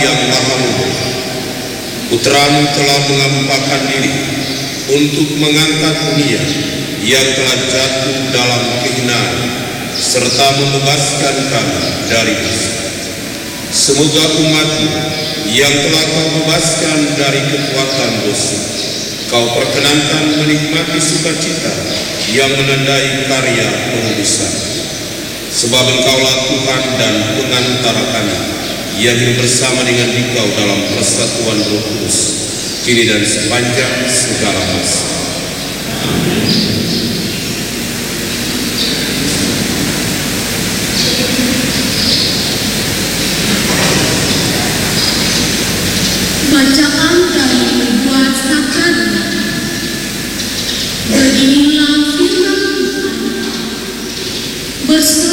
yang maha luhur, Putra-Mu telah mengampakkan diri untuk mengangkat dunia yang telah jatuh dalam kehinaan serta membebaskan kami dari dosa. Semoga umat-Mu yang telah Kau bebaskan dari kekuatan dosa, Kau perkenankan menikmati sukacita yang menandai karya pengudusan. Sebab Engkaulah Tuhan dan pengantara kami yang hidup bersama dengan Engkau dalam persatuan Roh Kudus, kini dan sepanjang segala masa. Bacaan dari Nubuat Zakaria. Beginilah firman Tuhan.